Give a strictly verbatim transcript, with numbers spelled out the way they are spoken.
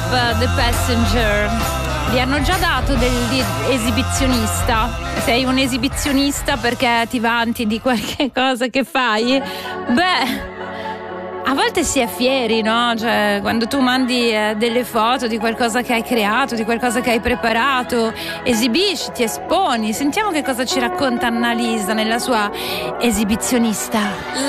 Club, The Passenger. Vi hanno già dato dell'esibizionista? Sei un esibizionista perché ti vanti di qualche cosa che fai? Beh, a volte si è fieri, no? Cioè, quando tu mandi eh, delle foto di qualcosa che hai creato, di qualcosa che hai preparato, esibisci, ti esponi. Sentiamo che cosa ci racconta Annalisa nella sua Esibizionista.